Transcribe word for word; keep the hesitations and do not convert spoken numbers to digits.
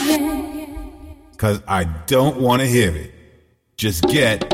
Cause I don't want to hear it. Just get